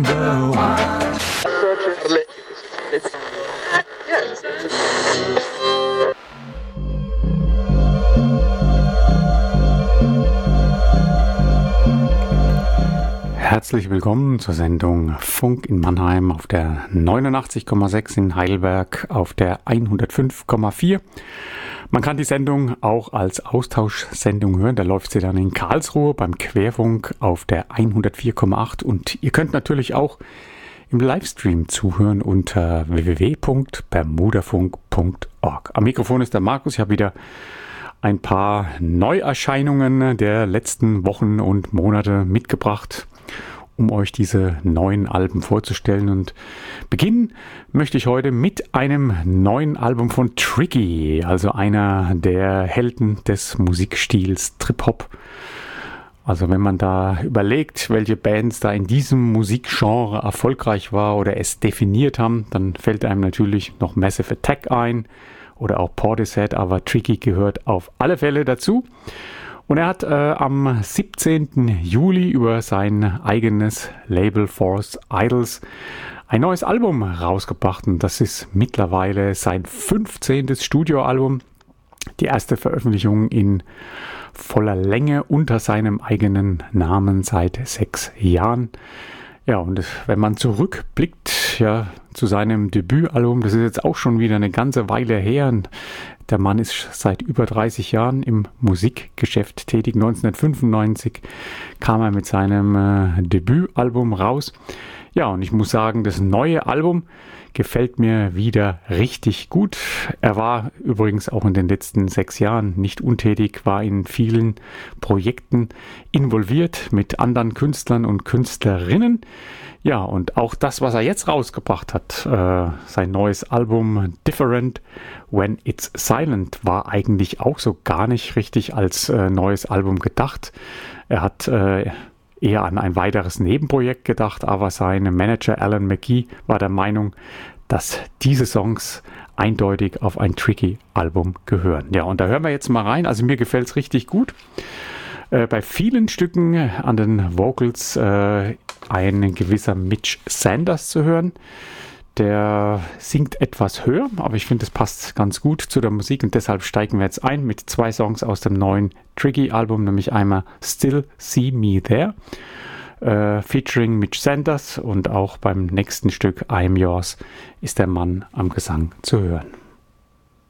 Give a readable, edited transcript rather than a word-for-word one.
Herzlich willkommen zur Sendung Funk in Mannheim auf der 89,6, in Heidelberg auf der 105,4. Man kann die Sendung auch als Austauschsendung hören, da läuft sie dann in Karlsruhe beim Querfunk auf der 104,8 und ihr könnt natürlich auch im Livestream zuhören unter www.bermudafunk.org. Am Mikrofon ist der Markus, ich habe wieder ein paar Neuerscheinungen der letzten Wochen und Monate mitgebracht, um euch diese neuen Alben vorzustellen. Und beginnen möchte ich heute mit einem neuen Album von Tricky, also einer der Helden des Musikstils Trip-Hop. Also wenn man da überlegt, welche Bands da in diesem Musikgenre erfolgreich war oder es definiert haben, dann fällt einem natürlich noch Massive Attack ein oder auch Portishead, aber Tricky gehört auf alle Fälle dazu. Und er hat am 17. Juli über sein eigenes Label Force Idols ein neues Album rausgebracht. Und das ist mittlerweile sein 15. Studioalbum. Die erste Veröffentlichung in voller Länge unter seinem eigenen Namen seit 6 Jahren. Ja, und wenn man zurückblickt zu seinem Debütalbum, das ist jetzt auch schon wieder eine ganze Weile her. Und der Mann ist seit über 30 Jahren im Musikgeschäft tätig. 1995 kam er mit seinem Debütalbum raus. Ja, und ich muss sagen, das neue Album gefällt mir wieder richtig gut. Er war übrigens auch in den letzten 6 Jahren nicht untätig, war in vielen Projekten involviert mit anderen Künstlern und Künstlerinnen. Ja, und auch das, was er jetzt rausgebracht hat, sein neues Album Different When It's Silent, war eigentlich auch so gar nicht richtig als neues Album gedacht. Er hat eher an ein weiteres Nebenprojekt gedacht, aber sein Manager Alan McGee war der Meinung, dass diese Songs eindeutig auf ein Tricky-Album gehören. Ja, und da hören wir jetzt mal rein. Also mir gefällt es richtig gut. Bei vielen Stücken an den Vocals ein gewisser Mitch Sanders zu hören. Der singt etwas höher, aber ich finde, es passt ganz gut zu der Musik und deshalb steigen wir jetzt ein mit 2 Songs aus dem neuen Tricky-Album, nämlich einmal Still See Me There, featuring Mitch Sanders, und auch beim nächsten Stück I'm Yours ist der Mann am Gesang zu hören.